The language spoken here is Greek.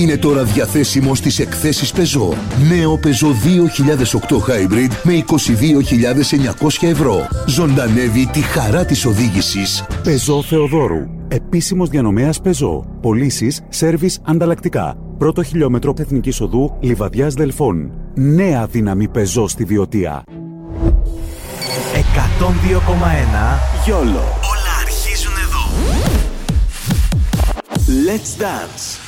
είναι τώρα διαθέσιμο στις εκθέσεις Peugeot. Νέο Peugeot 2008 Hybrid με 22.900 ευρώ. Ζωντανεύει τη χαρά της οδήγησης. Peugeot Θεοδόρου. Επίσημος διανομέας Peugeot. Πωλήσεις, σέρβις, ανταλλακτικά. Πρώτο χιλιόμετρο Εθνικής Οδού Λιβαδιάς Δελφών. Νέα δύναμη Peugeot στη Βιωτία. 102,1 Γιόλο. Όλα αρχίζουν εδώ. Let's Dance.